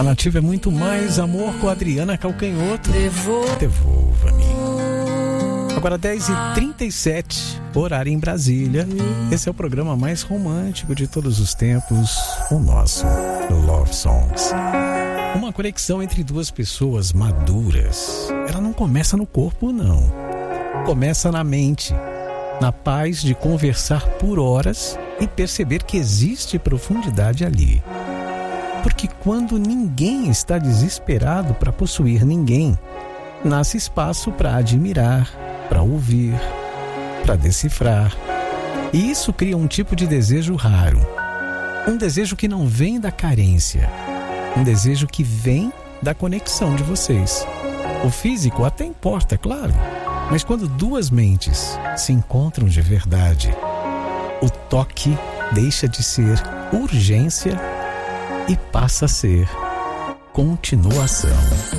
Nativa é muito mais amor com a Adriana Calcanhoto. Devolva-me. Agora 10h37, horário em Brasília. Esse é o programa mais romântico de todos os tempos, o nosso Love Songs. Uma conexão entre duas pessoas maduras. Ela não começa no corpo, não. Começa na mente, na paz de conversar por horas e perceber que existe profundidade ali. Porque quando ninguém está desesperado para possuir ninguém, nasce espaço para admirar, para ouvir, para decifrar. E isso cria um tipo de desejo raro. Um desejo que não vem da carência. Um desejo que vem da conexão de vocês. O físico até importa, claro. Mas quando duas mentes se encontram de verdade, o toque deixa de ser urgência e passa a ser continuação.